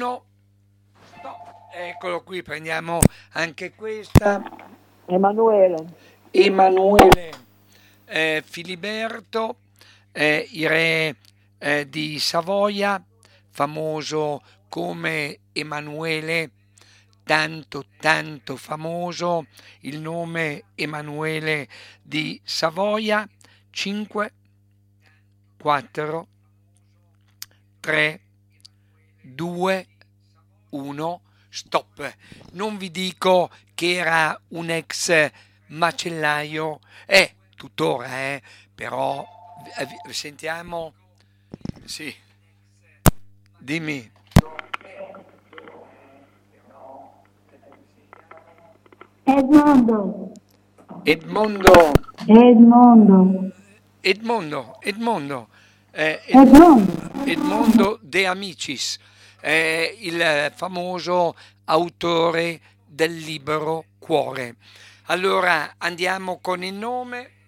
1. Eccolo qui, prendiamo anche questa. Emanuele, Emanuele Filiberto, il re di Savoia, famoso come Emanuele, tanto tanto famoso il nome Emanuele di Savoia. 5, 4, 3, 2, 1, stop. Non vi dico che era un ex macellaio, tuttora, però sentiamo. Sì, dimmi. Edmondo, Edmondo, Edmondo, Edmondo, Edmondo, Edmondo De Amicis, il famoso autore del libro Cuore. Allora andiamo con il nome.